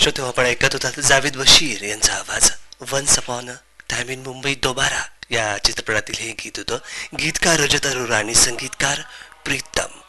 श्रोते आपण ऐकत होता जावेद बशीर यांचा आवाज once upon a time in Mumbai दोबारा या चित्रपटातील हे गीत होतं. गीतकार रजत अरोरा आणि संगीतकार प्रीतम.